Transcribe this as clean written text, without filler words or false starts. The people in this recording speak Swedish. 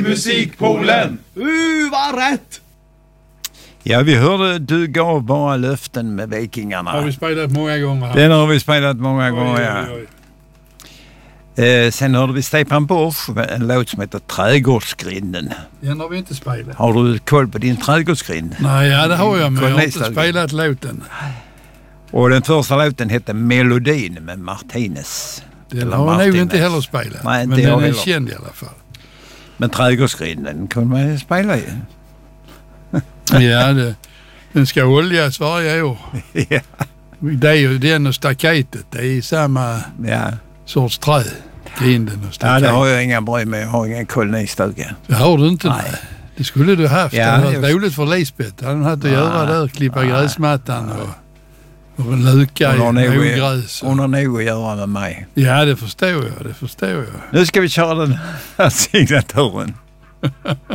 Musikpoolen! Vad rätt! Ja, vi hörde Du gav bara löften med Vikingarna. Har vi spelat många gånger här. Den har vi spelat många gånger, ja. Sen hörde vi Stefan Borsch, en låt som heter Trädgårdsgrinden. Den har vi inte spelat. Har du koll på din trädgårdsgrind? Nej, ja, det har jag, men jag har inte spelat låten. Och den första låten hette Melodin med Martinez. Den har jag nog inte heller spelat. Nej, men den är känd i alla fall. Men Trädgårdsgrinden kunde man spela i. Ja, den ska oljas varje år. Ja. Det är ju den och staketet. Det är samma sorts träd. Grinden och staketet. Ja, det har jag inga bry med. Jag har ingen kolonistuga. Det har du inte? Nej. Det skulle du haft. Ja, det var roligt för Lisbeth. Han hade att göra där. Klippa gräsmattan och luka i ogräs. Hon har nog att göra med mig. Ja, det förstår jag. Nu ska vi köra den här signaturen.